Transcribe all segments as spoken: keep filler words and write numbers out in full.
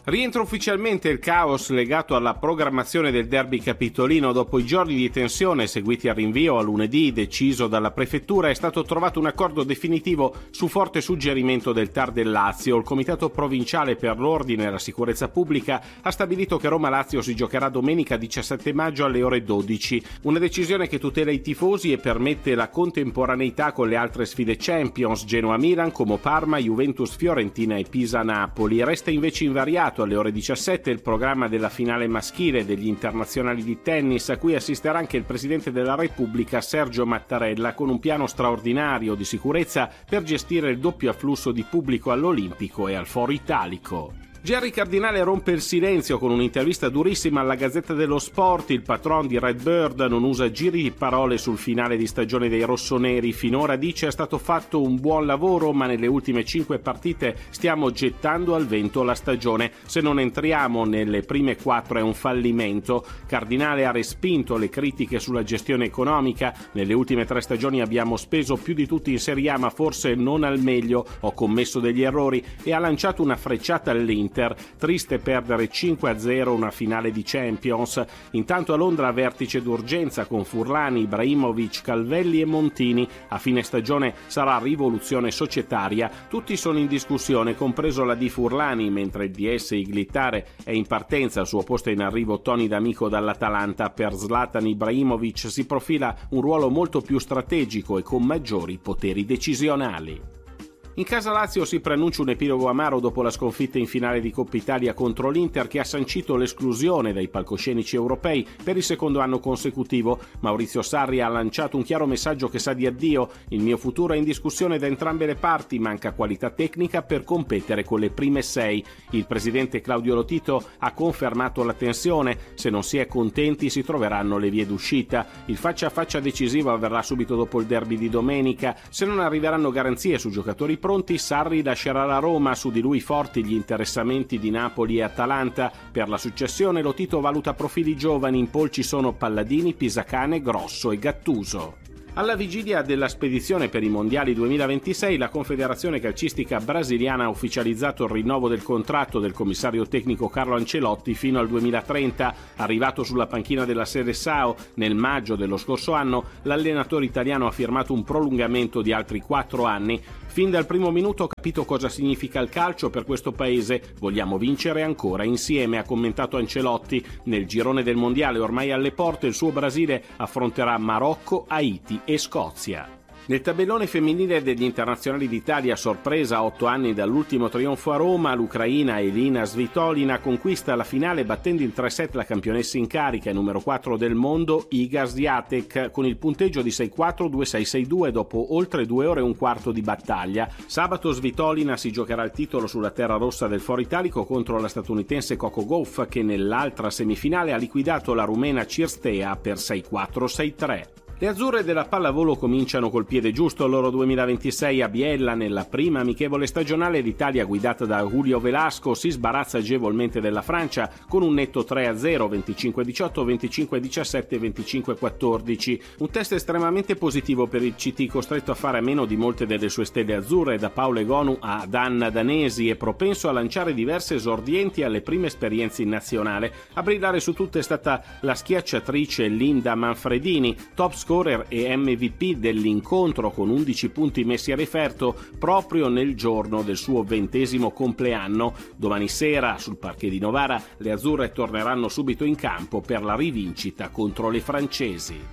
Rientra ufficialmente il caos legato alla programmazione del derby capitolino. Dopo i giorni di tensione seguiti al rinvio a lunedì deciso dalla prefettura, è stato trovato un accordo definitivo su forte suggerimento del T A R del Lazio. Il Comitato Provinciale per l'Ordine e la Sicurezza Pubblica ha stabilito che Roma-Lazio si giocherà domenica diciassette maggio alle ore dodici. Una decisione che tutela i tifosi e permette la contemporaneità con le altre sfide Champions, Genoa-Milan, Como-Parma, Juventus-Fiorentina e Pisa-Napoli. Resta invece invariato alle ore diciassette il programma della finale maschile degli internazionali di tennis, a cui assisterà anche il Presidente della Repubblica Sergio Mattarella, con un piano straordinario di sicurezza per gestire il doppio afflusso di pubblico all'Olimpico e al Foro Italico. Gerry Cardinale rompe il silenzio con un'intervista durissima alla Gazzetta dello Sport. Il patron di Redbird non usa giri di parole sul finale di stagione dei rossoneri. Finora, dice, è stato fatto un buon lavoro, ma nelle ultime cinque partite stiamo gettando al vento la stagione. Se non entriamo nelle prime quattro è un fallimento. Cardinale ha respinto le critiche sulla gestione economica. Nelle ultime tre stagioni abbiamo speso più di tutti in Serie A, ma forse non al meglio. Ho commesso degli errori, e ha lanciato una frecciata all'Inter. Triste perdere cinque a zero una finale di Champions. Intanto a Londra vertice d'urgenza con Furlani, Ibrahimovic, Calvelli e Montini. A fine stagione sarà rivoluzione societaria. Tutti sono in discussione, compreso la di Furlani, mentre il D S Iglitare è in partenza. Al suo posto è in arrivo Tony D'Amico dall'Atalanta. Per Zlatan Ibrahimovic si profila un ruolo molto più strategico e con maggiori poteri decisionali. In casa Lazio si preannuncia un epilogo amaro dopo la sconfitta in finale di Coppa Italia contro l'Inter, che ha sancito l'esclusione dai palcoscenici europei per il secondo anno consecutivo. Maurizio Sarri ha lanciato un chiaro messaggio che sa di addio: il mio futuro è in discussione da entrambe le parti, manca qualità tecnica per competere con le prime sei. Il presidente Claudio Lotito ha confermato la tensione: se non si è contenti si troveranno le vie d'uscita. Il faccia a faccia decisivo avverrà subito dopo il derby di domenica. Se non arriveranno garanzie su giocatori pronti, Sarri lascerà la Roma. Su di lui forti gli interessamenti di Napoli e Atalanta. Per la successione Lotito valuta profili giovani. In pole ci sono Palladini, Pisacane, Grosso e Gattuso. Alla vigilia della spedizione per i mondiali duemilaventisei, la Confederazione Calcistica Brasiliana ha ufficializzato il rinnovo del contratto del commissario tecnico Carlo Ancelotti fino al duemilatrenta. Arrivato sulla panchina della Seleção nel maggio dello scorso anno, l'allenatore italiano ha firmato un prolungamento di altri quattro anni. Fin dal primo minuto ho capito cosa significa il calcio per questo paese. Vogliamo vincere ancora insieme, ha commentato Ancelotti. Nel girone del mondiale ormai alle porte, il suo Brasile affronterà Marocco, Haiti e Scozia. Nel tabellone femminile degli internazionali d'Italia, sorpresa a otto anni dall'ultimo trionfo a Roma, l'ucraina Elina Svitolina conquista la finale battendo in tre set la campionessa in carica e numero quattro del mondo Iga Swiatek con il punteggio di sei quattro due sei sei due dopo oltre due ore e un quarto di battaglia. Sabato Svitolina si giocherà il titolo sulla terra rossa del Foro Italico contro la statunitense Coco Gauff, che nell'altra semifinale ha liquidato la rumena Cirstea per sei quattro sei tre. Le azzurre della pallavolo cominciano col piede giusto il loro duemilaventisei a Biella. Nella prima amichevole stagionale l'Italia, guidata da Julio Velasco, si sbarazza agevolmente della Francia con un netto tre a zero, venticinque a diciotto, venticinque a diciassette e venticinque a quattordici. Un test estremamente positivo per il C T, costretto a fare a meno di molte delle sue stelle azzurre, da Paolo Egonu a Dan Danesi, e propenso a lanciare diverse esordienti alle prime esperienze in nazionale. A brillare su tutte è stata la schiacciatrice Linda Manfredini, top scorer e M V P dell'incontro con undici punti messi a referto proprio nel giorno del suo ventesimo compleanno. Domani sera sul parquet di Novara le azzurre torneranno subito in campo per la rivincita contro le francesi.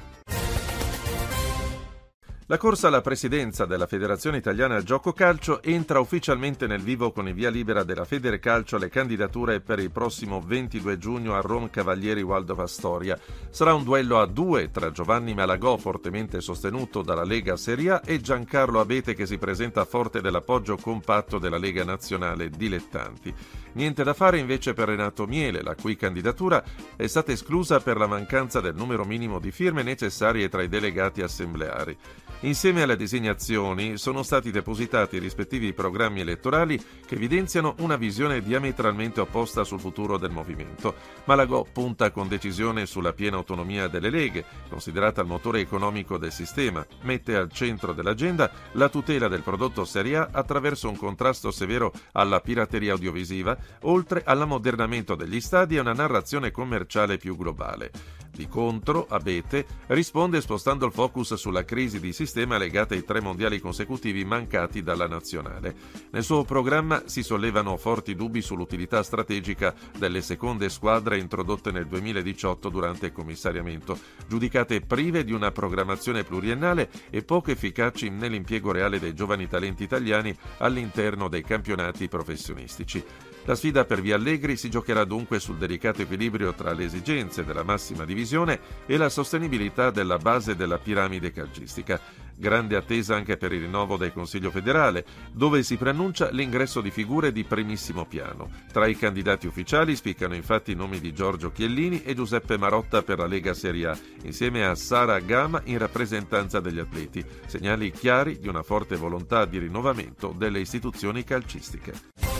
La corsa alla presidenza della Federazione Italiana Gioco Calcio entra ufficialmente nel vivo con il via libera della Federcalcio alle candidature per il prossimo ventidue giugno a Roncavalieri Waldorf Astoria. Sarà un duello a due tra Giovanni Malagò, fortemente sostenuto dalla Lega Serie A, e Giancarlo Abete, che si presenta forte dell'appoggio compatto della Lega Nazionale Dilettanti. Niente da fare invece per Renato Miele, la cui candidatura è stata esclusa per la mancanza del numero minimo di firme necessarie tra i delegati assembleari. Insieme alle designazioni sono stati depositati i rispettivi programmi elettorali che evidenziano una visione diametralmente opposta sul futuro del movimento. Malagò punta con decisione sulla piena autonomia delle leghe, considerata il motore economico del sistema, mette al centro dell'agenda la tutela del prodotto Serie A attraverso un contrasto severo alla pirateria audiovisiva, oltre all'ammodernamento degli stadi e una narrazione commerciale più globale. Di contro, Abete risponde spostando il focus sulla crisi di sistema legata ai tre mondiali consecutivi mancati dalla nazionale. Nel suo programma si sollevano forti dubbi sull'utilità strategica delle seconde squadre introdotte nel duemiladiciotto durante il commissariamento, giudicate prive di una programmazione pluriennale e poco efficaci nell'impiego reale dei giovani talenti italiani all'interno dei campionati professionistici. La sfida per Via Allegri si giocherà dunque sul delicato equilibrio tra le esigenze della massima divisione e la sostenibilità della base della piramide calcistica. Grande attesa anche per il rinnovo del Consiglio federale, dove si preannuncia l'ingresso di figure di primissimo piano. Tra i candidati ufficiali spiccano infatti i nomi di Giorgio Chiellini e Giuseppe Marotta per la Lega Serie A, insieme a Sara Gama in rappresentanza degli atleti, segnali chiari di una forte volontà di rinnovamento delle istituzioni calcistiche.